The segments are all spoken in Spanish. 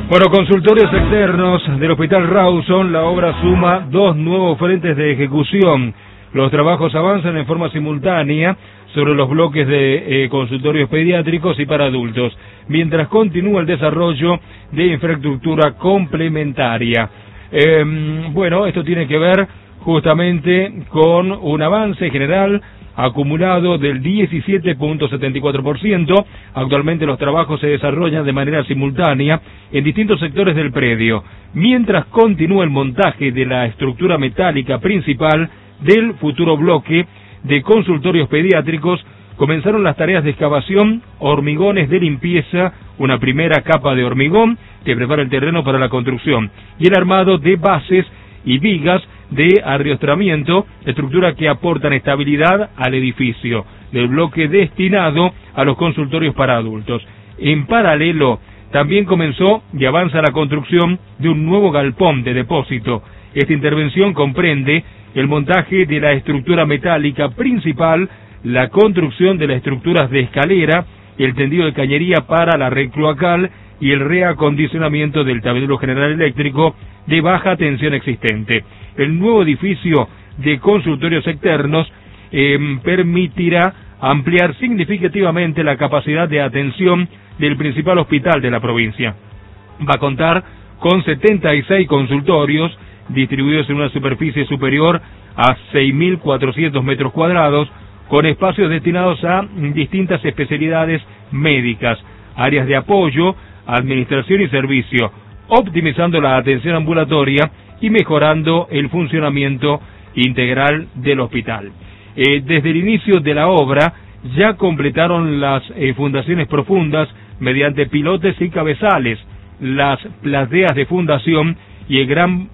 Bueno, consultorios externos del Hospital Rawson, la obra suma 2 nuevos frentes de ejecución. Los trabajos avanzan en forma simultánea sobre los bloques de consultorios pediátricos y para adultos, mientras continúa el desarrollo de infraestructura complementaria. Bueno, esto tiene que ver justamente con un avance general acumulado del 17.74%. Actualmente los trabajos se desarrollan de manera simultánea en distintos sectores del predio, mientras continúa el montaje de la estructura metálica principal del futuro bloque de consultorios pediátricos. Comenzaron las tareas de excavación, hormigones de limpieza, una primera capa de hormigón que prepara el terreno para la construcción, y el armado de bases y vigas de arriostramiento, estructura que aportan estabilidad al edificio del bloque destinado a los consultorios para adultos. En paralelo, también comenzó y avanza la construcción de un nuevo galpón de depósito. Esta intervención comprende el montaje de la estructura metálica principal, la construcción de las estructuras de escalera, el tendido de cañería para la red cloacal y el reacondicionamiento del tablero general eléctrico de baja tensión existente. El nuevo edificio de consultorios externos permitirá ampliar significativamente la capacidad de atención del principal hospital de la provincia. Va a contar con 76 consultorios distribuidos en una superficie superior a 6.400 metros cuadrados, con espacios destinados a distintas especialidades médicas, áreas de apoyo, administración y servicio, optimizando la atención ambulatoria y mejorando el funcionamiento integral del hospital. Desde el inicio de la obra ya completaron las fundaciones profundas mediante pilotes y cabezales, las plateas de fundación y gran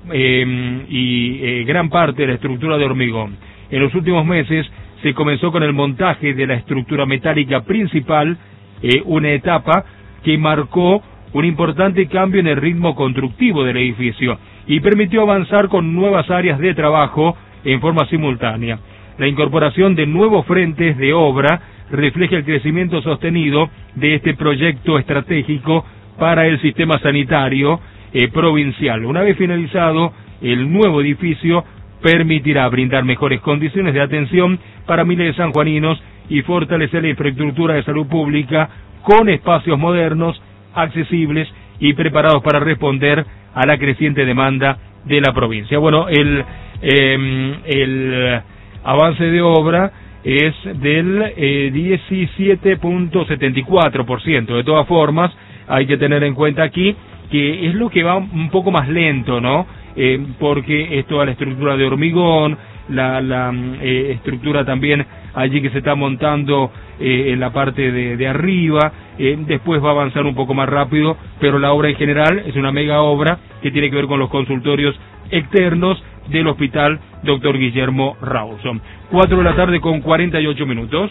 parte de la estructura de hormigón. En los últimos meses se comenzó con el montaje de la estructura metálica principal, una etapa que marcó un importante cambio en el ritmo constructivo del edificio y permitió avanzar con nuevas áreas de trabajo en forma simultánea. La incorporación de nuevos frentes de obra refleja el crecimiento sostenido de este proyecto estratégico para el sistema sanitario provincial. Una vez finalizado, el nuevo edificio permitirá brindar mejores condiciones de atención para miles de sanjuaninos y fortalecer la infraestructura de salud pública con espacios modernos, accesibles y preparados para responder a la creciente demanda de la provincia. Bueno, el avance de obra es del 17.74%. De todas formas, hay que tener en cuenta aquí que es lo que va un poco más lento, ¿no? Porque es toda la estructura de hormigón, la estructura también allí que se está montando en la parte de arriba, después va a avanzar un poco más rápido, pero la obra en general es una mega obra que tiene que ver con los consultorios externos del Hospital Dr. Guillermo Rawson. 4 de la tarde con 48 minutos.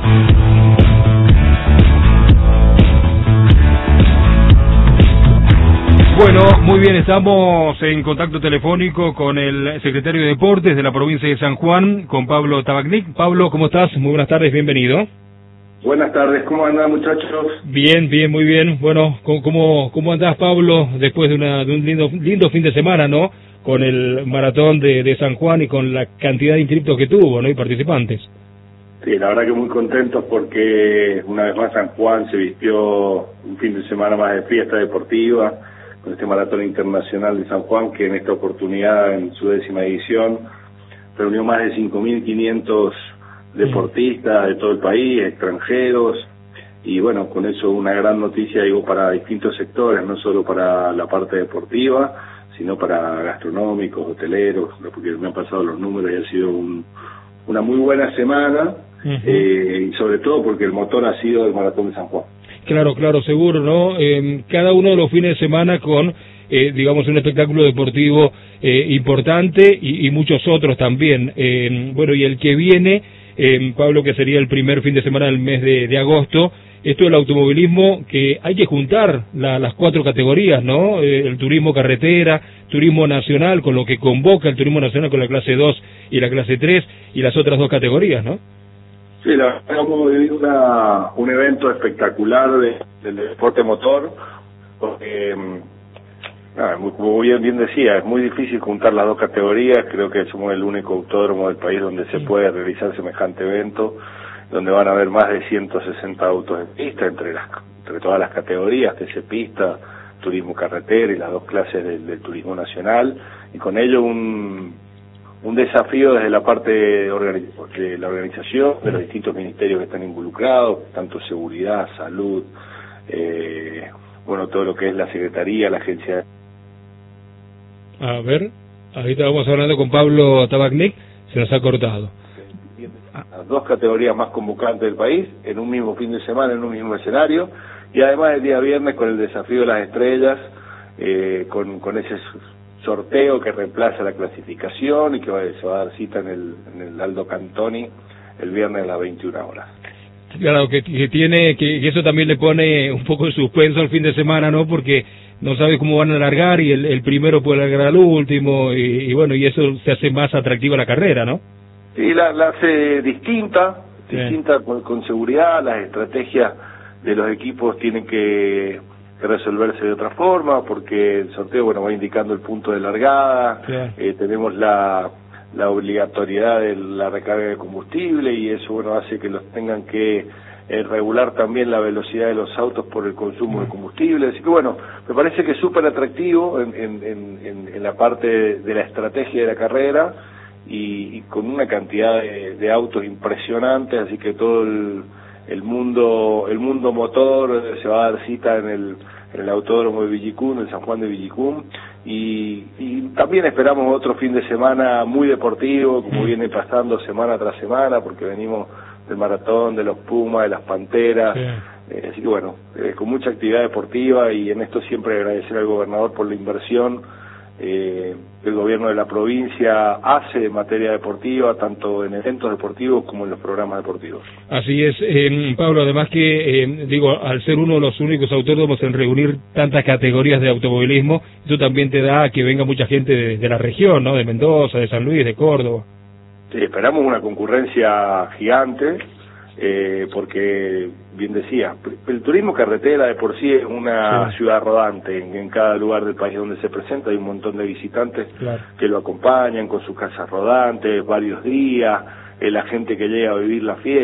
Bueno, muy bien, estamos en contacto telefónico con el secretario de Deportes de la provincia de San Juan, con Pablo Tabacnik. Pablo, ¿cómo estás? Muy buenas tardes, bienvenido. Buenas tardes, ¿cómo andan, muchachos? Bien, muy bien. Bueno, ¿cómo andás, Pablo, después de un lindo fin de semana, ¿no? Con el maratón de San Juan y con la cantidad de inscriptos que tuvo, ¿no? Y participantes. Sí, la verdad que muy contentos porque una vez más San Juan se vistió un fin de semana más de fiesta deportiva, con este Maratón Internacional de San Juan, que en esta oportunidad, en su 10ª edición, reunió más de 5.500 deportistas de todo el país, extranjeros, y bueno, con eso una gran noticia, digo, para distintos sectores, no solo para la parte deportiva, sino para gastronómicos, hoteleros, porque me han pasado los números y ha sido una muy buena semana, y sobre todo porque el motor ha sido el Maratón de San Juan. Claro, seguro, ¿no? Cada uno de los fines de semana con, digamos, un espectáculo deportivo importante y muchos otros también. Bueno, y el que viene, Pablo, que sería el primer fin de semana del mes de agosto, esto del automovilismo, que hay que juntar las 4 categorías, ¿no? El turismo carretera, turismo nacional, con lo que convoca el turismo nacional con la clase 2 y la clase 3, y las otras 2 categorías, ¿no? Sí, la verdad, hemos vivido un evento espectacular del deporte motor, porque Como bien decía, es muy difícil juntar las dos categorías. Creo que somos el único autódromo del país donde se puede realizar semejante evento, donde van a haber más de 160 autos de pista entre todas las categorías, TC Pista, turismo carretera y las dos clases del turismo nacional, y con ello un desafío desde la parte de la organización, de los distintos ministerios que están involucrados, tanto seguridad, salud, todo lo que es la Secretaría, la Agencia. A ver, ahorita vamos hablando con Pablo Tabacnik, se nos ha cortado. Las dos categorías más convocantes del país, en un mismo fin de semana, en un mismo escenario, y además el día viernes con el desafío de las estrellas, con ese sorteo que reemplaza la clasificación y que se va a dar cita en el Aldo Cantoni el viernes a las 21 horas. Claro, que eso también le pone un poco de suspenso al fin de semana, ¿no? Porque no sabe cómo van a largar y el primero puede largar al último y eso se hace más atractiva la carrera, ¿no? Sí, la hace distinta con seguridad. Las estrategias de los equipos tienen que resolverse de otra forma, porque el sorteo va indicando el punto de largada. Tenemos la obligatoriedad de la recarga de combustible, y eso hace que los tengan que regular también la velocidad de los autos por el consumo de combustible. Así que me parece que es súper atractivo en la parte de la estrategia de la carrera, y con una cantidad de autos impresionantes, así que todo el mundo motor se va a dar cita en el autódromo de Villicún, en San Juan de Villicún, y también esperamos otro fin de semana muy deportivo, como viene pasando semana tras semana, porque venimos del maratón, de los Pumas, de las Panteras, así que con mucha actividad deportiva, y en esto siempre agradecer al gobernador por la inversión el gobierno de la provincia hace en materia deportiva, tanto en eventos deportivos como en los programas deportivos. Así es, Pablo, además que, al ser uno de los únicos autódromos en reunir tantas categorías de automovilismo, eso también te da que venga mucha gente de la región, ¿no? De Mendoza, de San Luis, de Córdoba. Sí, esperamos una concurrencia gigante, porque, bien decía, el turismo carretera de por sí es una ciudad rodante. En cada lugar del país donde se presenta hay un montón de visitantes que lo acompañan con sus casas rodantes, varios días, la gente que llega a vivir la fiesta.